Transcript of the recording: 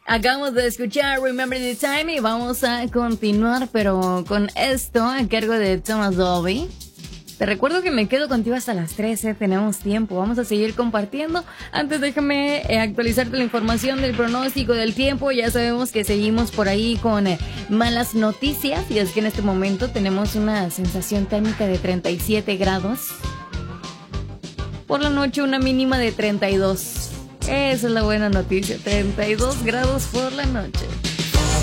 Acabamos de escuchar Remember the Time y vamos a continuar, pero con esto a cargo de Thomas Dolby. Te recuerdo que me quedo contigo hasta las 13, tenemos tiempo, vamos a seguir compartiendo. Antes déjame actualizarte la información del pronóstico del tiempo. Ya sabemos que seguimos por ahí con malas noticias y es que en este momento tenemos una sensación térmica de 37 grados. Por la noche una mínima de 32. Esa es la buena noticia, 32 grados por la noche.